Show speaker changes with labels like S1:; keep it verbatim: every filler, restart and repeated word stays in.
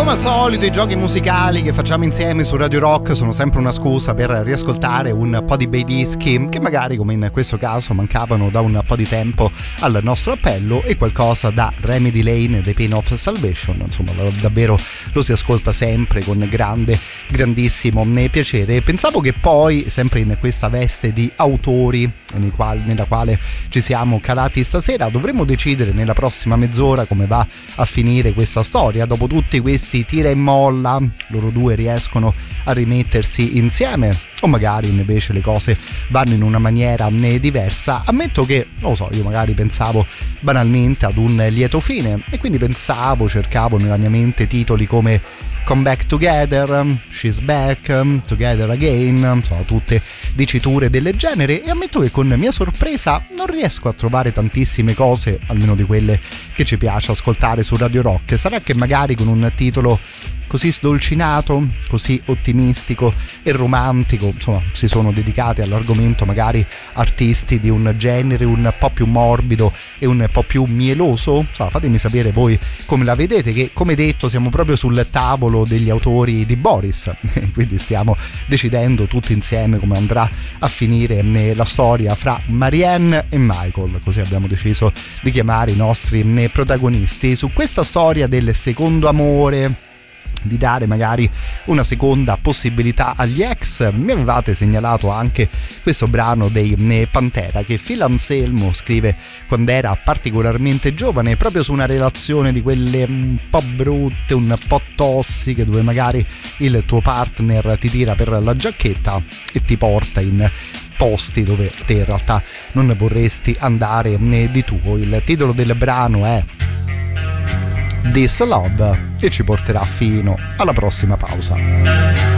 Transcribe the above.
S1: Come al solito i giochi musicali che facciamo insieme su Radio Rock sono sempre una scusa per riascoltare un po' di bei dischi che magari, come in questo caso, mancavano da un po' di tempo al nostro appello, e qualcosa da Remedy Lane dei Pain of Salvation. Insomma, davvero lo si ascolta sempre con grande, grandissimo piacere. Pensavo che poi, sempre in questa veste di autori nei quali, nella quale ci siamo calati stasera, dovremmo decidere nella prossima mezz'ora come va a finire questa storia. Dopo tutti questi tira e molla, loro due riescono a rimettersi insieme, o magari invece le cose vanno in una maniera diversa. Ammetto che, non lo so, io magari pensavo banalmente ad un lieto fine, e quindi pensavo, cercavo nella mia mente titoli come Come Back Together, She's Back, Together Again, insomma tutte diciture del genere, e ammetto che con mia sorpresa non riesco a trovare tantissime cose, almeno di quelle che ci piace ascoltare su Radio Rock. Sarà che magari con un titolo così sdolcinato, così ottimistico e romantico, insomma, si sono dedicati all'argomento magari artisti di un genere un po' più morbido e un po' più mieloso. Insomma, fatemi sapere voi come la vedete, che come detto siamo proprio sul tavolo degli autori di Boris, quindi stiamo decidendo tutti insieme come andrà a finire la storia fra Marianne e Michael, così abbiamo deciso di chiamare i nostri protagonisti su questa storia del secondo amore, di dare magari una seconda possibilità agli ex. Mi avevate segnalato anche questo brano dei Pantera che Phil Anselmo scrive quando era particolarmente giovane, proprio su una relazione di quelle un po' brutte, un po' tossiche, dove magari il tuo partner ti tira per la giacchetta e ti porta in posti dove te in realtà non vorresti andare di tuo. Il titolo del brano è This Love e ci porterà fino alla prossima pausa.